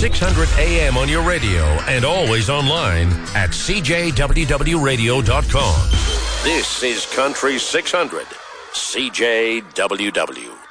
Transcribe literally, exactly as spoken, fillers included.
six hundred A M on your radio and always online at c j w w radio dot com. This is Country six hundred, C J W W.